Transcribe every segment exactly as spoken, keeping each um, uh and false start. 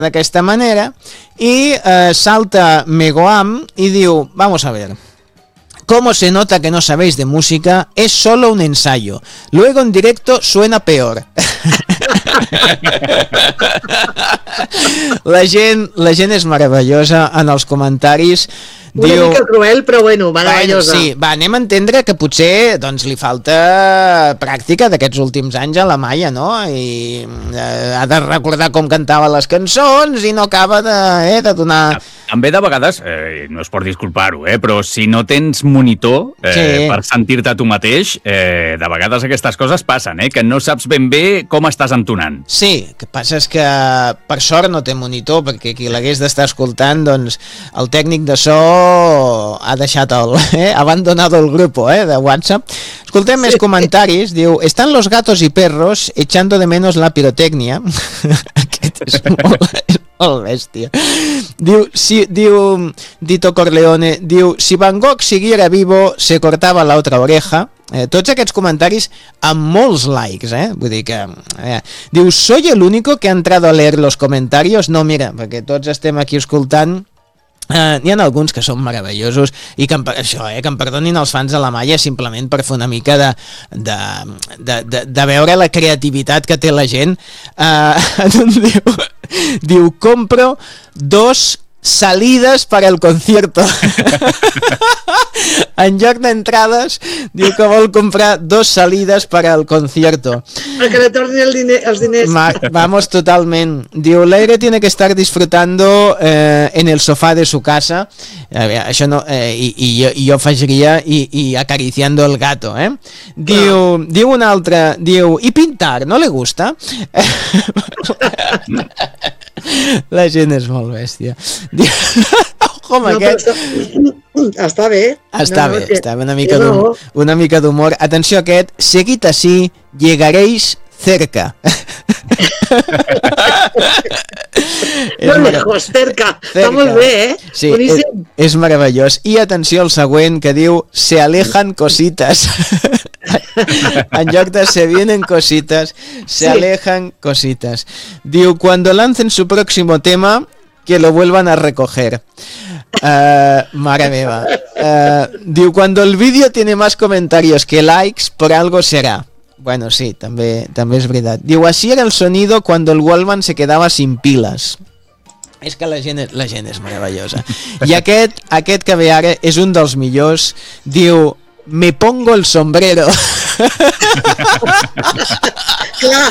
d'aquesta manera y eh, salta Megoam y diu, vamos a ver, ¿cómo se nota que no sabéis de música? Es solo un ensayo. Luego en directo suena peor. La gent, la gent és meravellosa en els comentaris. Una diu, mica cruel, però bueno, meravellosa. Bueno, sí, va, anem a entendre que potser doncs, li falta pràctica d'aquests últims anys a la Maia, no? I eh, ha de recordar com cantava les cançons i no acaba de, eh, de donar... També de vegades, eh, no és per disculpar-ho, eh, però si no tens monitor eh, sí. per sentir-te tu mateix, eh, de vegades aquestes coses passen, eh, que no saps ben bé com estàs entonant. Sí, el que passa és que per sort no té monitor, perquè qui l'hagués d'estar escoltant, doncs el tècnic de so ha deixat el, eh, abandonado el grupo eh, de WhatsApp. Escoltem sí. més comentaris. Diu, están los gatos y perros echando de menos la pirotecnia. Aquest és molt, és molt bèstia. Diu, si, diu Dito Corleone, diu, si Van Gogh siguiera vivo se cortaba la otra oreja. Eh, tots aquests comentaris amb molts likes, eh? Vull dir que... Eh. Diu, soy el único que ha entrado a leer los comentarios? No, mira, perquè tots estem aquí escoltant. Uh, n'hi ha alguns que són meravellosos i que, això, eh, que em perdonin els fans de la Maia simplement per fer una mica de, de, de, de, de veure la creativitat que té la gent. Uh, diu, diu, compro dos salides para el concierto. En lloc d'entrades, diu que vol comprar dos salides para el concierto. Para que le tornen el diner, els diners. Ma, vamos, totalment. Diu, l'aire tiene que estar disfrutando eh, en el sofá de su casa. A veure, això no, eh, i, i, jo, i jo afegiria i, i acariciando el gato, eh? Diu, ah. diu un altre, diu, i pintar, no le gusta? La gent és molt bèstia. Com no, aquest... Està, està bé. Està no, bé, que... està bé, una mica d'humor. Una mica d'humor. Atenció a aquest, seguid así, llegaréis cerca. No lejos, cerca. cerca. Està molt bé, eh? Sí, és, és meravellós. I atenció al següent, que diu, se alejan cositas. En lloc de se vienen cositas, se sí. alejan cositas. Diu, cuando lancen su próximo tema, que lo vuelvan a recoger. Uh, mare meva. Uh, diu, cuando el vídeo tiene más comentarios que likes, por algo será. Bueno, sí, també, també és veritat. Diu, así era el sonido cuando el Walkman se quedaba sin pilas. És que la gent, la gent és meravellosa. I aquest, aquest que ve ara és un dels millors. Diu, me pongo el sombrero. Clar.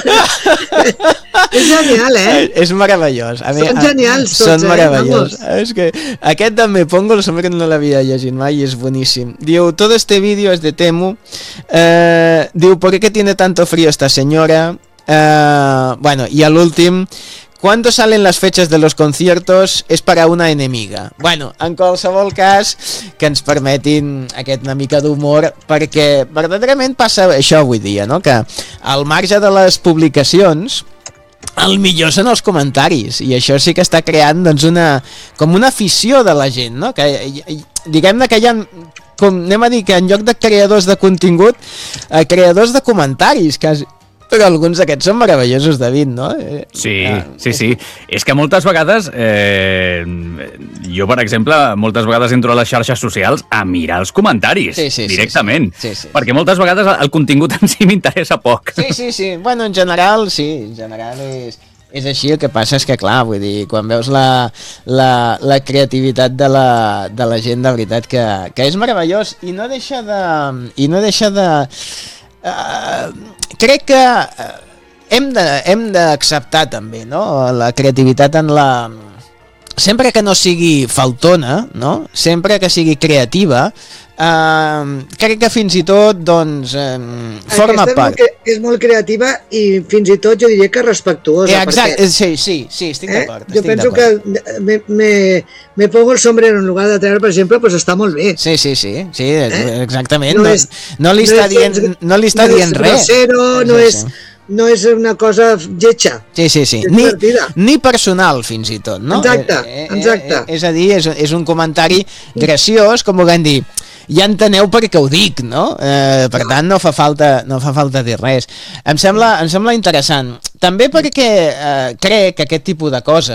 És genial, eh? És meravellós. A mi, són genials tots, són eh? meravellós. És que aquest de me pongo el sombrero no l'havia llegit mai i és boníssim. Diu, todo este vídeo es de Temu. Eh, diu, ¿por qué tiene tanto frío esta señora? Eh, bueno, y al últim, ¿cuándo salen las fechas de los conciertos? Es para una enemiga. Bueno, en qualsevol cas, que ens permetin aquest una mica d'humor, perquè verdaderament passa això avui dia, no? Que al marge de les publicacions, el millor són els comentaris, i això sí que està creant doncs una, com una afició de la gent, no? Que diguem-ne que hi ha, com anem a dir, que en lloc de creadors de contingut, eh, creadors de comentaris, que però alguns d'aquests són meravellosos, David, no? Sí, sí, sí. És que moltes vegades, eh, jo, per exemple, moltes vegades entro a les xarxes socials a mirar els comentaris, sí, sí, directament. Sí, sí. Sí, sí. Perquè moltes vegades el contingut en si m'interessa poc. Sí, sí, sí. Bueno, en general, sí. En general és... És així, el que passa és que, clar, vull dir, quan veus la, la, la creativitat de la, de la gent, de veritat, que, que és meravellós, i no deixa de... I no deixa de... Uh, crec que uh, hem de, hem d'acceptar també, no? La creativitat en la... Sempre que no sigui faltona, no? Sempre que sigui creativa, uh, crec que fins i tot, doncs, um, forma Aquesta part. És molt, és molt creativa i fins i tot jo diria que respectuosa. Eh, exacte, perquè, sí, sí, sí, estic eh? d'acord. Jo estic penso que me, me, me pongo el sombrero en lugar de treure, per exemple, pues està molt bé. Sí, sí, sí, sí, eh? exactament. No, no, és, no li no està és, dient, no li està no dient és res. Grosero, no sí, és... sí. No és una cosa lletja. Sí, sí, sí. Ni, ni personal, fins i tot, no? Exacte, eh, eh, exacte. Eh, és a dir, és, és un comentari graciós, com ho vam dir. Ja enteneu per què ho dic, no? Eh, per tant, no fa falta, no fa falta dir res. Em sembla, em sembla interessant. també perquè eh, crec que aquest tipus de coses